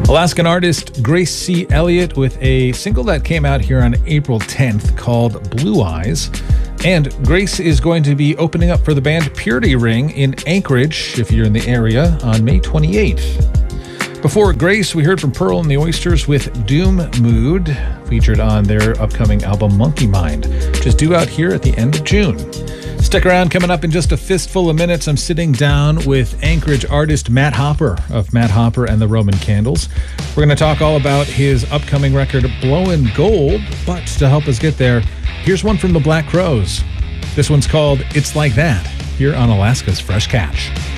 Alaskan artist Grace C. Elliott with a single that came out here on April 10th called Blue Eyes. And Grace is going to be opening up for the band Purity Ring in Anchorage, if you're in the area, on May 28th. Before Grace, we heard from Pearl and the Oysters with Doom Mood, featured on their upcoming album Monkey Mind, which is due out here at the end of June. Stick around. Coming up in just a fistful of minutes, I'm sitting down with Anchorage artist Matt Hopper of Matt Hopper and the Roman Candles. We're going to talk all about his upcoming record, Blowin' Gold, but to help us get there, here's one from the Black Crowes. This one's called It's Like That, here on Alaska's Fresh Catch.